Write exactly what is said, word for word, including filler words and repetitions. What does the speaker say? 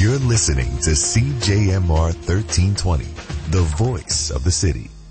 You're listening to C J M R thirteen twenty, the voice of the city.